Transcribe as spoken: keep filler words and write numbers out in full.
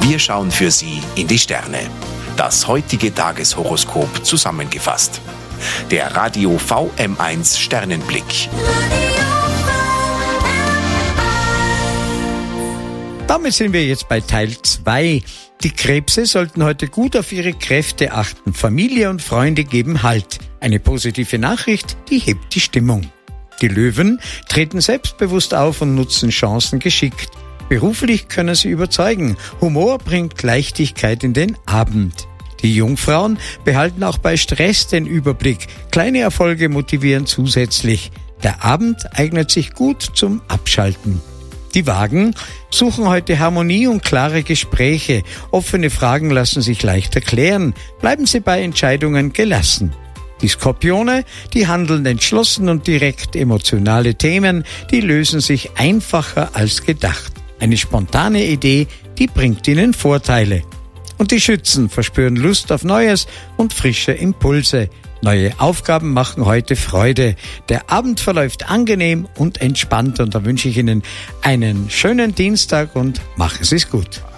Wir schauen für Sie in die Sterne. Das heutige Tageshoroskop zusammengefasst. Der Radio V M eins Sternenblick. Damit sind wir jetzt bei Teil zwei. Die Krebse sollten heute gut auf ihre Kräfte achten. Familie und Freunde geben Halt. Eine positive Nachricht, die hebt die Stimmung. Die Löwen treten selbstbewusst auf und nutzen Chancen geschickt. Beruflich können sie überzeugen. Humor bringt Leichtigkeit in den Abend. Die Jungfrauen behalten auch bei Stress den Überblick. Kleine Erfolge motivieren zusätzlich. Der Abend eignet sich gut zum Abschalten. Die Wagen suchen heute Harmonie und klare Gespräche. Offene Fragen lassen sich leicht erklären. Bleiben Sie bei Entscheidungen gelassen. Die Skorpione, die handeln entschlossen und direkt. Emotionale Themen, die lösen sich einfacher als gedacht. Eine spontane Idee, die bringt Ihnen Vorteile. Und die Schützen verspüren Lust auf Neues und frische Impulse. Neue Aufgaben machen heute Freude. Der Abend verläuft angenehm und entspannt und da wünsche ich Ihnen einen schönen Dienstag und machen Sie es gut.